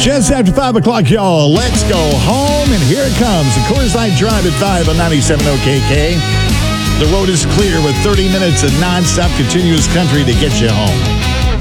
Just after 5 o'clock, y'all. Let's go home, and here it comes. The Coors Light Drive at 5 on 97 OKK. The road is clear with 30 minutes of nonstop continuous country to get you home.